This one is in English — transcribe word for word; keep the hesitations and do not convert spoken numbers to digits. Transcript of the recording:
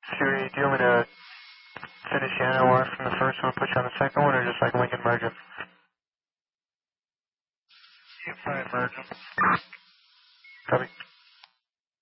Siri, do you want me to finish the N O R from the first one, put you on the second one, or just like link and merge them? You can probably merge them.